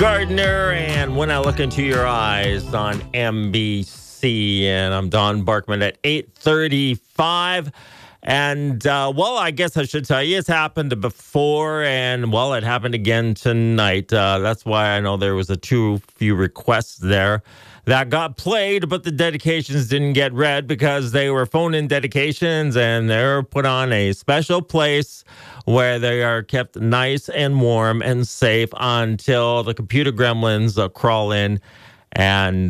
Gardner and When I Look Into Your Eyes on NBC. And I'm Don Barkman at 8:35. And, I guess I should tell you, it's happened before, and, it happened again tonight. That's why I know there was too few requests there that got played, but the dedications didn't get read because they were phone-in dedications, and they're put on a special place where they are kept nice and warm and safe until the computer gremlins crawl in and